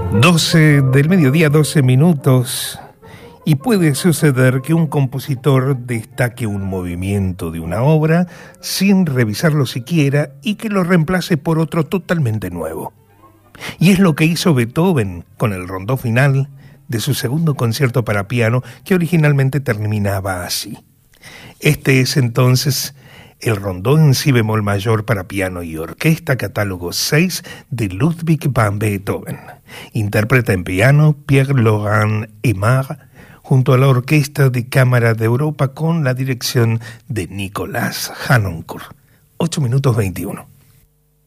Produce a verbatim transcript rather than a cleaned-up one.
doce del mediodía, doce minutos, y puede suceder que un compositor destaque un movimiento de una obra sin revisarlo siquiera y que lo reemplace por otro totalmente nuevo. Y es lo que hizo Beethoven con el rondó final de su segundo concierto para piano, que originalmente terminaba así. Este es entonces el rondó en si bemol mayor para piano y orquesta, catálogo seis de Ludwig van Beethoven. Interpreta en piano Pierre-Laurent Aimard junto a la Orquesta de Cámara de Europa con la dirección de Nicolas Harnoncourt. ocho minutos veintiuno.